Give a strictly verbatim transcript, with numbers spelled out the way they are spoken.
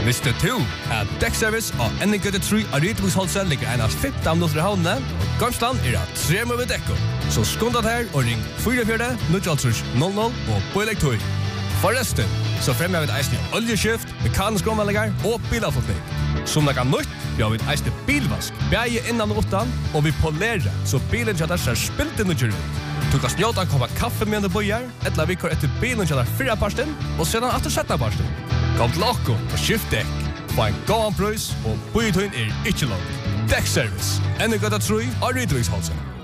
Visste du at Dekkservice og Enningøtte tre av Rydviksholset ligger en av femten minutter i havnene, og Gamsland er av tre med dekko. Så skundat her og ring fire fire null null null og pålegg tog. Forresten, så fremmer vi et eisende oljeskift, mekanisk omvallinger og bilafotning. Som det kan nytt, vi har vi et eisende bilvask, bæge innan og utan, og vi polerer, så bilen kjadar ser spilt inn og kjør ut. Du kan snjåta komme kaffe med en bøyer, etla vi kår etter bilen kjadar fyrre parsten, og sedan atter setta parsten. Kom til okko og skift dekk. Få en gåan prøys, og bøytøyen er ikke lov. Dekkservice. Enningøtta tre av Rydviksholset.